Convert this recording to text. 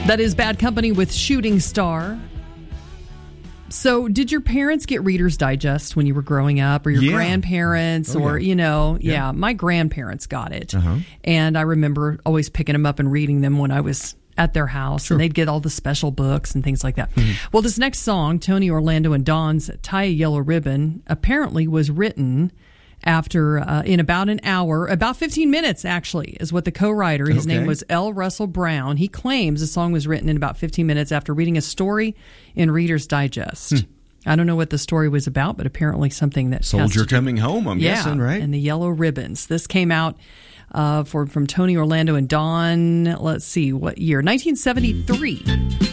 That is Bad Company with Shooting Star. So did your parents get Reader's Digest when you were growing up, or your grandparents, Yeah, my grandparents got it. And I remember always picking them up and reading them when I was at their house, and they'd get all the special books and things like that. Well, this next song, Tony Orlando and Dawn's Tie a Yellow Ribbon, apparently was written after in about an hour, about 15 minutes actually, is what the co-writer, his name was L. Russell Brown. He claims the song was written in about 15 minutes after reading a story in Reader's Digest. I don't know what the story was about, but apparently something that Soldier Coming Home, I'm guessing, right? And the Yellow Ribbons. This came out from Tony Orlando and Dawn, let's see, what year? 1973.